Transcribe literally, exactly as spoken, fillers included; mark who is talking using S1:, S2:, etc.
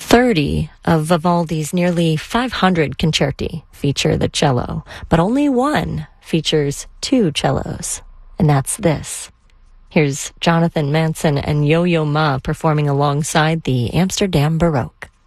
S1: thirty of Vivaldi's nearly five hundred concerti feature the cello, but only one features two cellos, and that's this. Here's Jonathan Manson and Yo-Yo Ma performing alongside the Amsterdam Baroque.